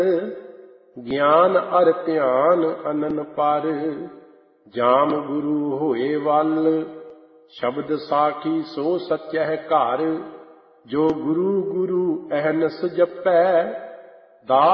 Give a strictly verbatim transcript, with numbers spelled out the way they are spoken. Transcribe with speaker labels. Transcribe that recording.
Speaker 1: ਗਿਆਨ ਅਰ ਧਿਆਨ ਅਨਨ ਪਰ, ਜਾਮ ਗੁਰੂ ਹੋਏ ਵੱਲ। ਸ਼ਬਦ ਸਾਖੀ ਸੋ ਸਚਹਿ ਘਰ, ਜੋ ਗੁਰੂ ਗੁਰੂ ਅਹਨਸ ਜਪੈ।